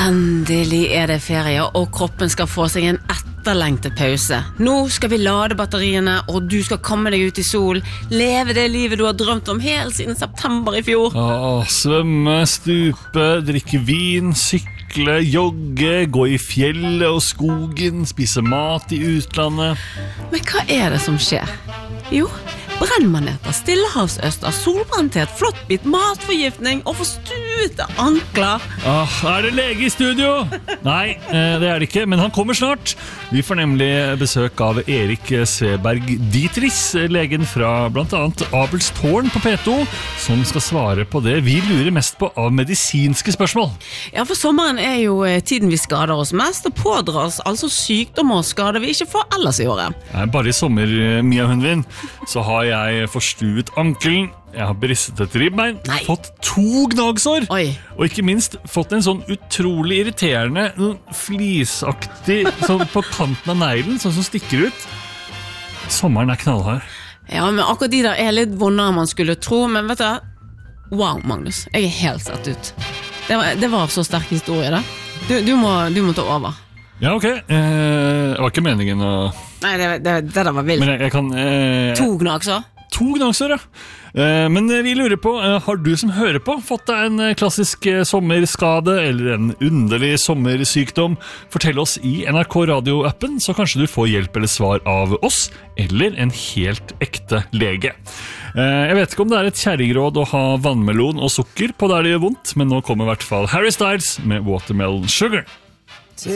Endelig det ferie, og kroppen skal få seg en etterlengtet pause. Nå skal vi lade batteriene, og du skal komme deg ut i sol. Leve det livet du har drømt om helt siden september i fjor. Svømme, stupe, drikke vin, sykle, jogge, gå i fjellet og skogen, spise mat i utlandet. Men hva det som skjer? Jo, brennmaneter, stillehavsøster, solbrenthet, flottbit, matforgiftning og forstuete ankler. Det lege i studio? Nei, det det ikke, men han kommer snart. Vi får nemlig besøk av Erik Sveberg Dietrich, legen fra blant annet Abels Tårn på P2, som skal svare på det vi lurer mest på av medisinske spørsmål. Ja, for sommeren jo tiden vi skader oss mest, og pådrar oss altså sykdommer og skader vi ikke får ellers i året. Bare i sommer, Mia Hundvin, så har jeg forstuet ankelen, jeg har bristet et ribbein, fått 2 gnagsår, og ikke minst fått en sånn utrolig irriterende, flisaktig, sånn på kanten av neglen, sånn som stikker ut. Sommeren knallhard. Ja, men akkurat de der litt vondere enn man skulle tro, men vet du, wow, Magnus, jeg helt satt ut. Det var så sterk historie, da. Du må ta over. Ja, ok. Det var ikke meningen å... Nei, det der var vilt. Men jeg kan... 2 gnagsår? 2 gnagsår, ja. Men vi lurer på, har du som hører på fått deg en klassisk sommerskade eller en underlig sommersykdom? Fortell oss i NRK Radio-appen, så kanskje du får hjelp eller svar av oss, eller en helt ekte lege. Jeg vet ikke om det et kjerringråd å ha vannmelon og sukker på der det gjør vondt, men nå kommer i hvert fall Harry Styles med Watermelon Sugar.